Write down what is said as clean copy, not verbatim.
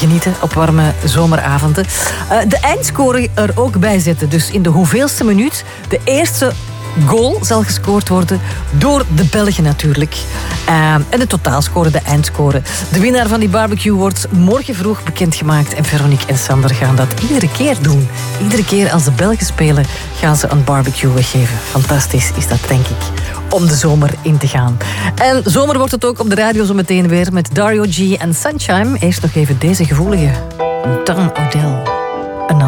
genieten op warme zomeravonden. De eindscore er ook bij zetten. Dus in de hoeveelste minuut de eerste goal zal gescoord worden door de Belgen natuurlijk. En de totaalscore, de eindscore. De winnaar van die barbecue wordt morgen vroeg bekendgemaakt. En Veronique en Sander gaan dat iedere keer doen. Iedere keer als de Belgen spelen, gaan ze een barbecue weggeven. Fantastisch is dat, denk ik, om de zomer in te gaan. En zomer wordt het ook op de radio zo meteen weer met Dario G en Sunshine. Eerst nog even deze gevoelige. Dan Odell.